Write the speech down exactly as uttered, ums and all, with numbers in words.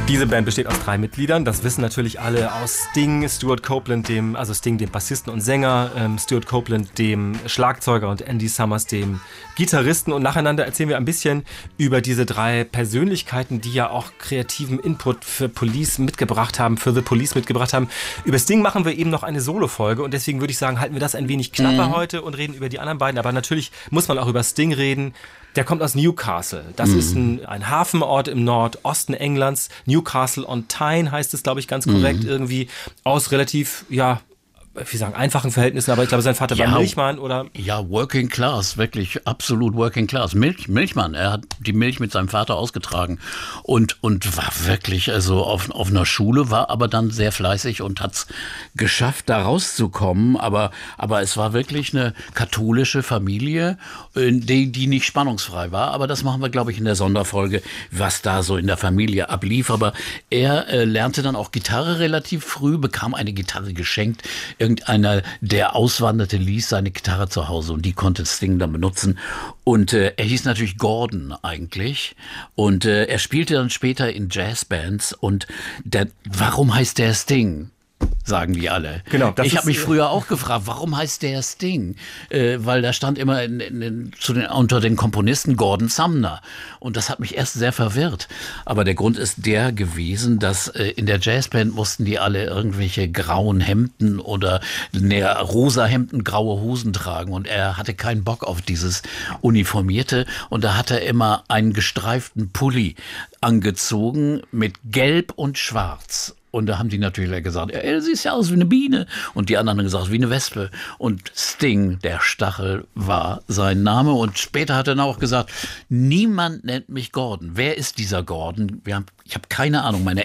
Diese Band besteht aus drei Mitgliedern. Das wissen natürlich alle aus Sting, Stuart Copeland, dem, also Sting, dem Bassisten und Sänger, ähm, Stuart Copeland, dem Schlagzeuger und Andy Summers, dem Gitarristen. Und nacheinander erzählen wir ein bisschen über diese drei Persönlichkeiten, die ja auch kreativen Input für Police mitgebracht haben, für The Police mitgebracht haben. Über Sting machen wir eben noch eine Solo-Folge und deswegen würde ich sagen, halten wir das ein wenig knapper mhm. heute und reden über die anderen beiden. Aber natürlich muss man auch über Sting reden. Der kommt aus Newcastle. Das mhm. ist ein, ein Hafenort im Nordosten Englands. Newcastle on Tyne heißt es, glaube ich, ganz korrekt. Mhm. Irgendwie aus relativ, ja, wie sagen, einfachen Verhältnissen, aber ich glaube, sein Vater ja, war Milchmann, oder? Ja, Working Class, wirklich absolut Working Class. Milch, Milchmann, er hat die Milch mit seinem Vater ausgetragen und, und war wirklich, also auf, auf einer Schule, war aber dann sehr fleißig und hat es geschafft, da rauszukommen, aber, aber es war wirklich eine katholische Familie, die, die nicht spannungsfrei war, aber das machen wir, glaube ich, in der Sonderfolge, was da so in der Familie ablief, aber er äh, lernte dann auch Gitarre relativ früh, bekam eine Gitarre geschenkt. Irgendeiner, der auswanderte, ließ seine Gitarre zu Hause und die konnte Sting dann benutzen. Und äh, er hieß natürlich Gordon eigentlich. Und äh, er spielte dann später in Jazzbands. Und der, warum heißt der Sting? Sagen die alle. Genau, das ich habe mich früher auch gefragt, warum heißt der Sting? Äh, weil da stand immer in, in, in, zu den, unter den Komponisten Gordon Sumner. Und das hat mich erst sehr verwirrt. Aber der Grund ist der gewesen, dass äh, in der Jazzband mussten die alle irgendwelche grauen Hemden oder ne, rosa Hemden, graue Hosen tragen. Und er hatte keinen Bock auf dieses Uniformierte. Und da hat er immer einen gestreiften Pulli angezogen mit Gelb und Schwarz. Und da haben die natürlich gesagt, ey, du siehst ja aus wie eine Biene. Und die anderen haben gesagt, wie eine Wespe. Und Sting, der Stachel, war sein Name. Und später hat er dann auch gesagt, niemand nennt mich Gordon. Wer ist dieser Gordon? Wir haben, ich habe keine Ahnung. Meine